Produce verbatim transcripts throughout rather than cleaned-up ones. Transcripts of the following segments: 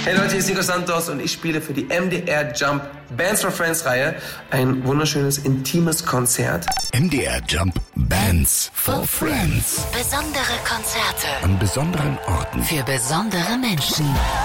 Hey Leute, hier ist Nico Santos und ich spiele für die M D R Jump Bands for Friends Reihe ein wunderschönes, intimes Konzert. M D R Jump Bands for Friends. Besondere Konzerte an besonderen Orten für besondere Menschen.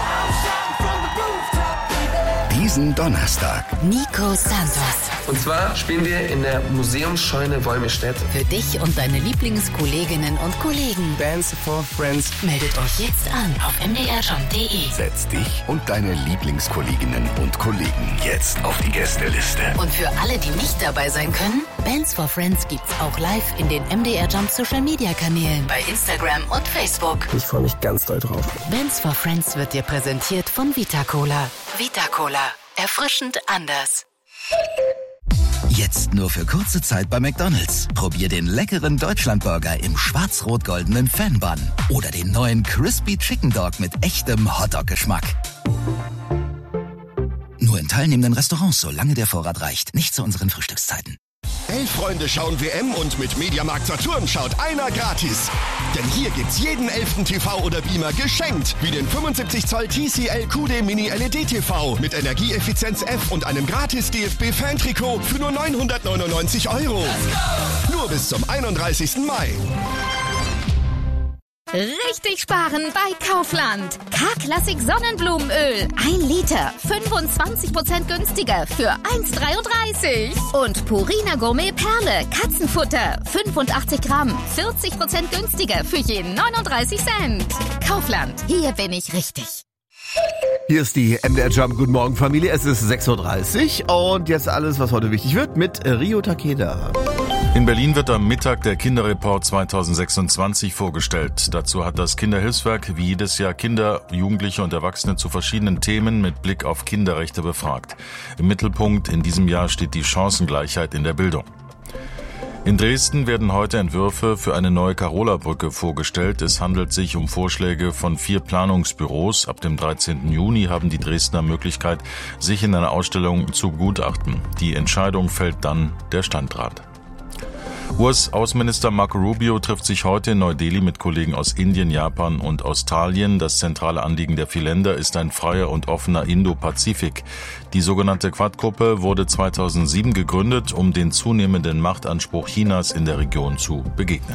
Diesen Donnerstag. Nico Santos. Und zwar spielen wir in der Museumsscheune Wolmirstedt. Für dich und deine Lieblingskolleginnen und Kollegen. Bands for Friends. Meldet euch jetzt an auf m d r jump punkt d e. Setz dich und deine Lieblingskolleginnen und Kollegen jetzt auf die Gästeliste. Und für alle, die nicht dabei sein können, Bands for Friends gibt's auch live in den M D R Jump Social Media Kanälen bei Instagram und Facebook. Ich freue mich ganz doll drauf. Bands for Friends wird dir präsentiert von Vita Cola. Vita Cola. Erfrischend anders. Jetzt nur für kurze Zeit bei McDonald's. Probier den leckeren Deutschlandburger im schwarz-rot-goldenen Fan-Bun. Oder den neuen Crispy Chicken Dog mit echtem Hotdog-Geschmack. Nur in teilnehmenden Restaurants, solange der Vorrat reicht. Nicht zu unseren Frühstückszeiten. Elf Freunde schauen W M und mit Mediamarkt Saturn schaut einer gratis. Denn hier gibt's jeden elften T V oder Beamer geschenkt. Wie den fünfundsiebzig Zoll T C L Q D Mini L E D T V mit Energieeffizienz F und einem gratis D F B-Fan-Trikot für nur neunhundertneunundneunzig Euro. Nur bis zum einunddreißigsten Mai. Richtig sparen bei Kaufland. K-Klassik Sonnenblumenöl. Ein Liter. fünfundzwanzig Prozent günstiger für eins Komma dreiunddreißig. Und Purina Gourmet Perle. Katzenfutter. fünfundachtzig Gramm. vierzig Prozent günstiger für je neununddreißig Cent. Kaufland. Hier bin ich richtig. Hier ist die M D R Jump. Guten Morgen, Familie. Es ist sechs Uhr dreißig und jetzt alles, was heute wichtig wird, mit Rio Takeda. In Berlin wird am Mittag der Kinderreport zweitausendsechsundzwanzig vorgestellt. Dazu hat das Kinderhilfswerk wie jedes Jahr Kinder, Jugendliche und Erwachsene zu verschiedenen Themen mit Blick auf Kinderrechte befragt. Im Mittelpunkt in diesem Jahr steht die Chancengleichheit in der Bildung. In Dresden werden heute Entwürfe für eine neue Carola-Brücke vorgestellt. Es handelt sich um Vorschläge von vier Planungsbüros. Ab dem dreizehnten Juni haben die Dresdner Möglichkeit, sich in einer Ausstellung zu begutachten. Die Entscheidung fällt dann der Stadtrat. U S-Außenminister Marco Rubio trifft sich heute in Neu-Delhi mit Kollegen aus Indien, Japan und Australien. Das zentrale Anliegen der vier Länder ist ein freier und offener Indo-Pazifik. Die sogenannte Quad-Gruppe wurde zweitausendsieben gegründet, um den zunehmenden Machtanspruch Chinas in der Region zu begegnen.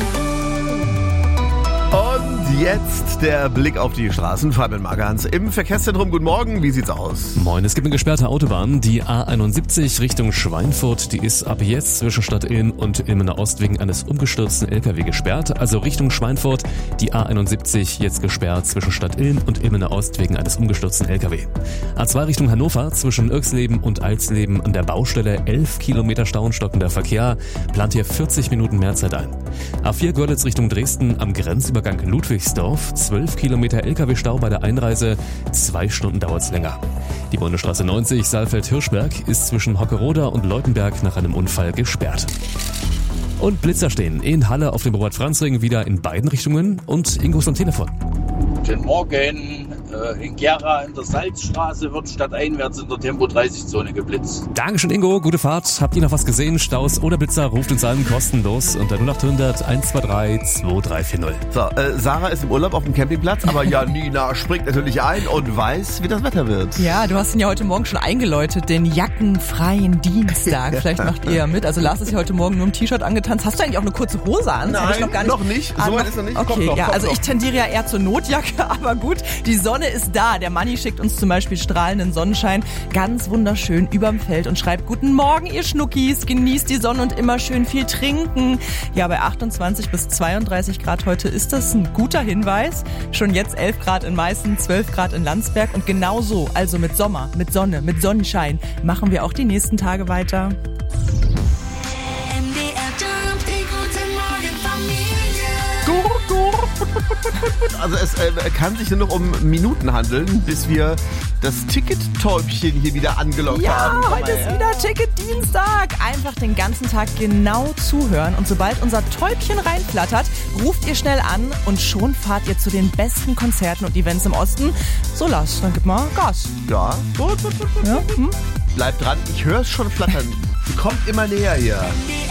Und jetzt der Blick auf die Straßen. Fabian Magerhans im Verkehrszentrum. Guten Morgen, wie sieht's aus? Moin, es gibt eine gesperrte Autobahn, die A einundsiebzig Richtung Schweinfurt. Die ist ab jetzt zwischen Stadt Ilm und Ilmener Ost wegen eines umgestürzten L K W gesperrt. Also Richtung Schweinfurt, die A einundsiebzig jetzt gesperrt zwischen Stadt Ilm und Ilmener Ost wegen eines umgestürzten L K W. A zwei Richtung Hannover zwischen Irxleben und Alsleben an der Baustelle elf Kilometer Stau und stockender Verkehr. Plant hier vierzig Minuten Mehrzeit ein. A vier Görlitz Richtung Dresden am Grenzübergang Ludwigsdorf, zwölf Kilometer L K W-Stau bei der Einreise, zwei Stunden dauert's länger. Die Bundesstraße neunzig Saalfeld-Hirschberg ist zwischen Hockeroda und Leutenberg nach einem Unfall gesperrt. Und Blitzer stehen in Halle auf dem Robert-Franz-Ring wieder in beiden Richtungen und Ingo ist am Telefon. Guten Morgen. In Gera in der Salzstraße wird stadteinwärts in der Tempo dreißig Zone geblitzt. Dankeschön, Ingo. Gute Fahrt. Habt ihr noch was gesehen? Staus oder Blitzer? Ruft uns an, kostenlos unter null acht hundert eins zwei drei zwei drei vier null. So, äh, Sarah ist im Urlaub auf dem Campingplatz, aber Janina springt natürlich ein und weiß, wie das Wetter wird. Ja, du hast ihn ja heute Morgen schon eingeläutet, den jackenfreien Dienstag. Vielleicht macht ihr ja mit. Also Lars ist ja heute Morgen nur im T-Shirt angetanzt. Hast du eigentlich auch eine kurze Hose an? Nein, ich noch, gar nicht. noch nicht. So weit ist noch nicht. Okay, kommt noch, ja, kommt also noch. ich tendiere ja eher zur Notjacke, aber gut. Die Sonne ist da. Der Manni schickt uns zum Beispiel strahlenden Sonnenschein ganz wunderschön überm Feld und schreibt: Guten Morgen, ihr Schnuckis, genießt die Sonne und immer schön viel trinken. Ja, bei achtundzwanzig bis zweiunddreißig Grad heute ist das ein guter Hinweis. Schon jetzt elf Grad in Meißen, zwölf Grad in Landsberg und genau so, also mit Sommer, mit Sonne, mit Sonnenschein, machen wir auch die nächsten Tage weiter. Also es äh, kann sich nur noch um Minuten handeln, bis wir das Ticket-Täubchen hier wieder angelockt ja, haben. Ja, heute ist wieder Ticket-Dienstag. Einfach den ganzen Tag genau zuhören und sobald unser Täubchen reinflattert, ruft ihr schnell an und schon fahrt ihr zu den besten Konzerten und Events im Osten. So, Lars, dann gib mal Gas. Ja, gut, gut, gut, gut. Ja? Hm? Bleib dran, ich höre es schon flattern. Sie kommt immer näher hier.